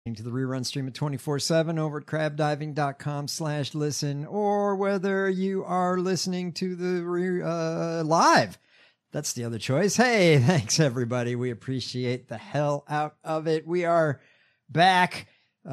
To the rerun stream at 24/7 over at crabdiving.com/listen, or whether you are listening to the live. That's the other choice. Hey, thanks everybody. We appreciate the hell out of it. We are back.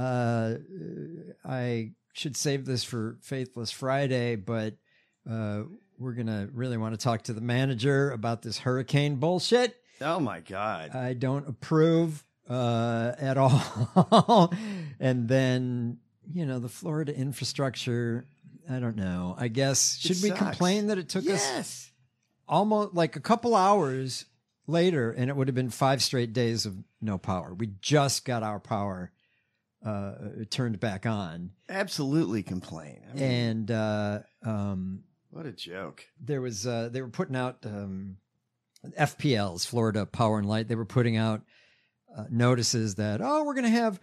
I should save this for Faithless Friday, but we're going to really want to talk to the manager about this hurricane bullshit. Oh my God. I don't approve at all. And then, the Florida infrastructure, I don't know. I guess, should we complain that it took us almost like a couple hours later and it would have been 5 straight days of no power? We just got our power turned back on. Absolutely complain. I mean, and what a joke. There was they were putting out FPLs, Florida Power and Light. They were putting out notices that we're gonna have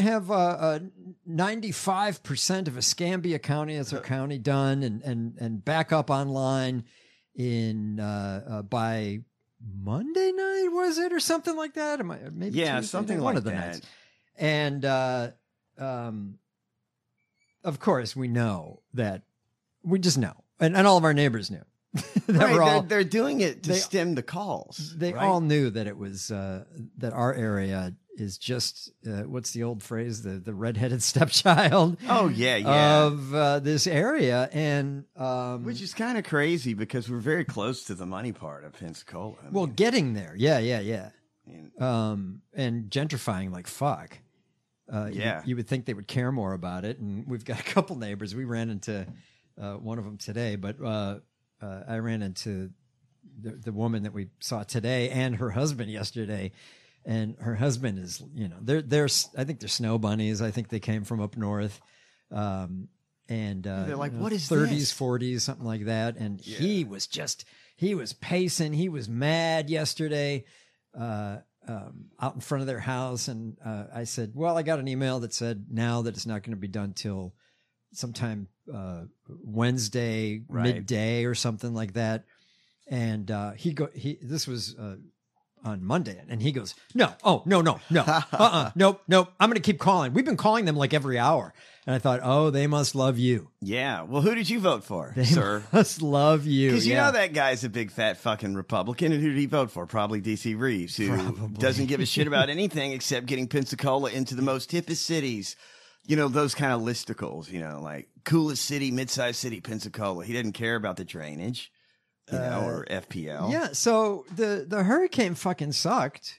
95% of Escambia County as our county done and back up online in by Monday night, was it, or something like that? Maybe Tuesday, something one like of the that. nights. And of course we know that we just know, and all of our neighbors knew. They're doing it to stem the calls. They all knew that it was that our area is just what's the old phrase, the redheaded stepchild. Oh yeah, of this area, and which is kind of crazy because we're very close to the money part of Pensacola. Getting there, yeah. And gentrifying like fuck. You would think they would care more about it, and we've got a couple neighbors. We ran into one of them today, but I ran into the woman that we saw today and her husband yesterday, and her husband is, they're I think they're snow bunnies. I think they came from up north, and they're like, what is 30s, this? 40s, something like that. And he was pacing. He was mad yesterday, out in front of their house. And I said, well, I got an email that said now that it's not going to be done till sometime Wednesday midday or something like that. And this was on Monday, and he goes, no, nope. I'm going to keep calling. We've been calling them like every hour. And I thought, they must love you. Yeah. Well, who did you vote for, they sir? Must love you. Because you know that guy's a big fat fucking Republican. And who did he vote for? Probably DC Reeves, who doesn't give a shit about anything except getting Pensacola into the most hippest cities. Those kind of listicles, like coolest city, mid-sized city, Pensacola. He didn't care about the drainage, or FPL. Yeah. So the hurricane fucking sucked.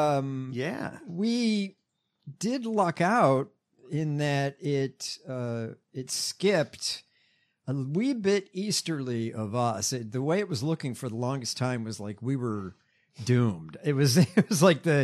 We did luck out in that it skipped a wee bit easterly of us. The way it was looking for the longest time was like we were doomed. It was like the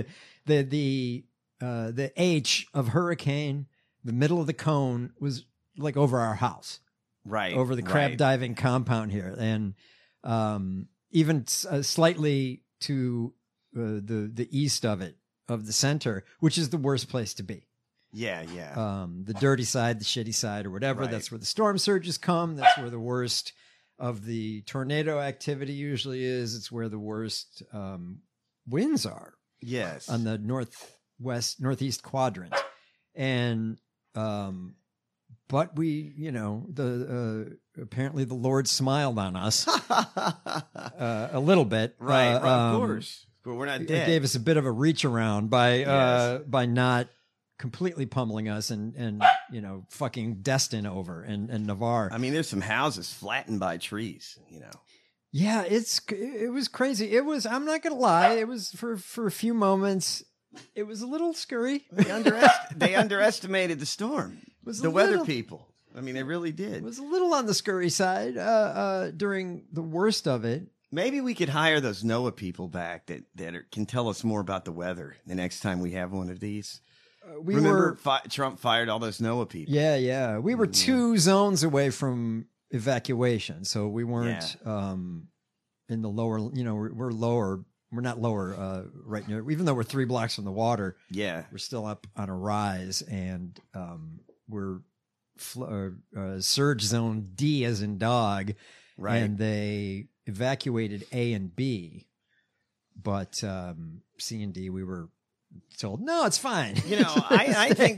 H of hurricane. The middle of the cone was like over our house, right? Over the crab diving compound here, and even slightly to the east of it, of the center, which is the worst place to be. Yeah. The dirty side, the shitty side, or whatever. Right. That's where the storm surges come. That's where the worst of the tornado activity usually is. It's where the worst winds are. Yes, on the northeast quadrant, and. But we, apparently the Lord smiled on us a little bit. Right, of course. But we're not dead. It gave us a bit of a reach around by not completely pummeling us and fucking Destin over and Navarre. I mean, there's some houses flattened by trees, Yeah, it was crazy. I'm not going to lie. It was for a few moments. It was a little scary. They underestimated the storm. The weather people. I mean, they really did. It was a little on the scurry side during the worst of it. Maybe we could hire those NOAA people back that can tell us more about the weather the next time we have one of these. Trump fired all those NOAA people. Yeah. We were 2 zones away from evacuation, so we weren't in the lower. We're lower. We're not lower right near, even though we're 3 blocks from the water. Yeah. We're still up on a rise, and we're surge zone D as in dog. Right. And they evacuated A and B, but C and D, we were told, no, it's fine. I think